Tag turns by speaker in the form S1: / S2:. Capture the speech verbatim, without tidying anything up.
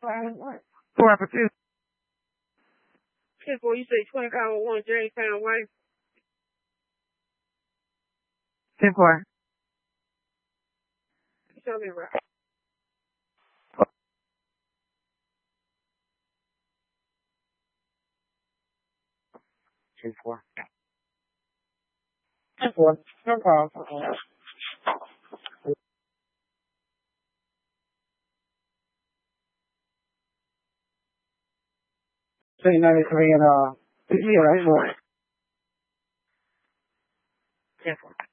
S1: Four for two.
S2: ten four, you say twenty-five oh one Jamestown Way.
S1: ten four.
S2: Show me right.
S1: ten four. ten four. No problem. Three ninety-three and uh, yeah, right more. ten four.